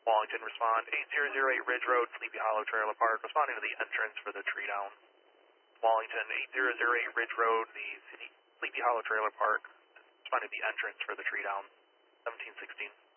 Wallington, respond 8008 Ridge Road, Sleepy Hollow Trailer Park, responding to the entrance for the tree down. Wallington, 8008 Ridge Road, the Sleepy Hollow Trailer Park, responding to the entrance for the tree down, 1716.